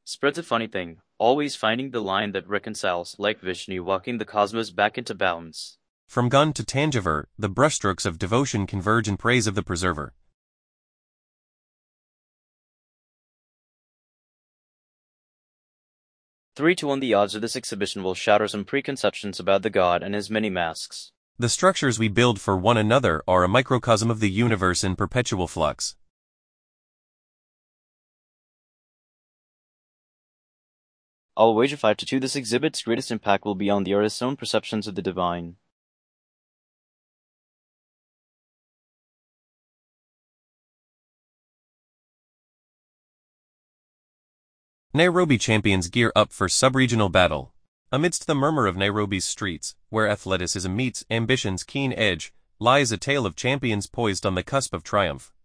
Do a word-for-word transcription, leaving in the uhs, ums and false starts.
Spread's a funny thing, always finding the line that reconciles, like Vishnu walking the cosmos back into balance. From gun to Tangiver, the brushstrokes of devotion converge in praise of the preserver. Three to one the odds of this exhibition will shatter some preconceptions about the god and his many masks. The structures we build for one another are a microcosm of the universe in perpetual flux. I'll wager five to two this exhibit's greatest impact will be on the artist's own perceptions of the divine. Nairobi champions gear up for sub-regional battle. Amidst the murmur of Nairobi's streets, where athleticism meets ambition's keen edge, lies a tale of champions poised on the cusp of triumph.